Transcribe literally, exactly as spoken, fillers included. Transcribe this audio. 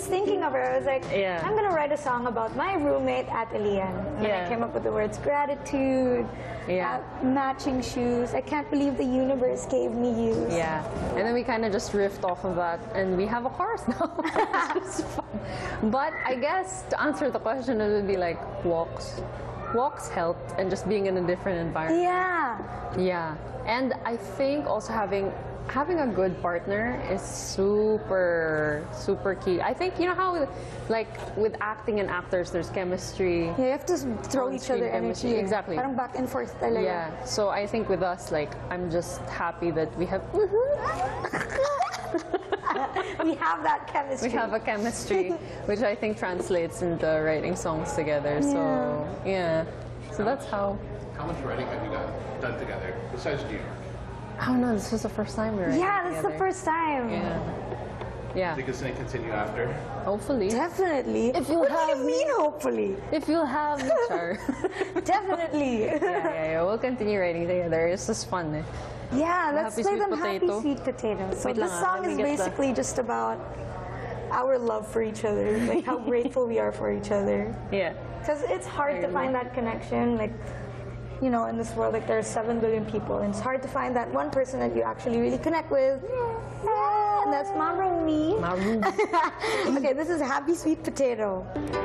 was thinking of her. I was like, Yeah. I'm gonna write a song about my roommate at Elian. And then Yeah. I came up with the words gratitude, Yeah. uh, matching shoes. I can't believe the universe gave me you. Yeah, and then we kind of just riffed off of that, and we have a chorus now. It's fun. But I guess to answer the question, it would be like walks. Walks helped, and just being in a different environment. Yeah. Yeah, and I think also having having a good partner is super super key. I think you know how like with acting and actors, there's chemistry. Yeah, you have to throw each On-screen other chemistry, energy. exactly. Parang back and forth talaga. Yeah, so I think with us, like I'm just happy that we have We have that chemistry. we have a chemistry, which I think translates into writing songs together. So yeah, so that's how. How much writing have you done, done together besides New York? I don't know. This was the first time we were. Yeah, this is the first time. Yeah. Yeah. Think it's going to continue after? Hopefully. Definitely. If you what have do you mean, hopefully? If you'll have me, sure. Definitely. yeah, yeah, yeah. We'll continue writing together. It's just fun. Eh? Yeah, let's Happy play Sweet them Potato. Happy Sweet Potato. So Wait this lang, ah. song Let me is get the- basically just about our love for each other, like how grateful we are for each other. Yeah. Because it's hard to There you find go. that connection, like, you know, in this world, like there's seven billion people, and it's hard to find that one person that you actually really connect with. Yeah, and that's Maru me. Maru. Okay, this is Happy Sweet Potato.